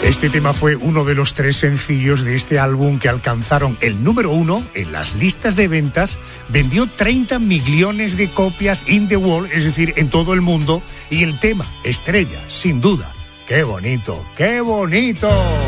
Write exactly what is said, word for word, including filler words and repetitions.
Este tema fue uno de los tres sencillos de este álbum que alcanzaron el número uno en las listas de ventas. Vendió treinta millones de copias in the world, es decir, en todo el mundo. Y el tema, estrella, sin duda. ¡Qué bonito! ¡Qué bonito!